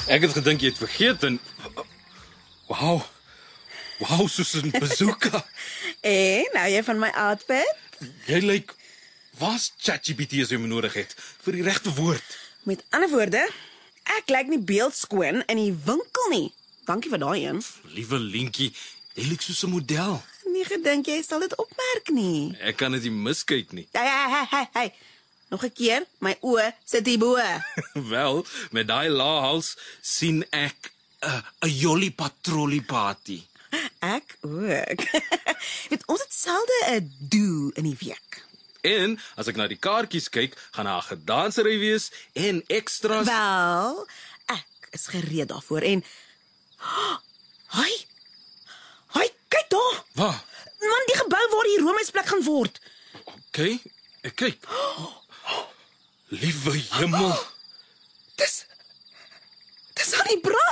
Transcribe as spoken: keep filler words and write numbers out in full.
Ek het gedink jy het vergeet en wow. Wow, soos 'n bazooka. En nou jy van my outfit? Jy lyk was ChatGPT as jy hom nodig het vir die regte woord. Met ander woorde, ek lyk nie beeldskoon in die winkel nie. Dankie vir daai een. Liewe Lientjie, jy lyk soos 'n model. Nie gedink jy sal dit opmerk nie. Ek kan dit nie miskyk nie. Hey, hey, hey, hey, hey. Nog 'n keer, my oë sit hier bo. Wel, met daai laahals sien ek 'n uh, 'n jolly patrollie party. Ek ook. Weet ons het selde 'n do in die week. En as ek na die kaartjies kyk, gaan daar 'n gedansery wees en extras. Wel, ek is gereed daarvoor en Hoi. Hoi, kyk daar. Waar? Man, die gebou waar die Romeisplek gaan word. OK, ek kyk. Liewe hemel. Dis Dis aan die brand.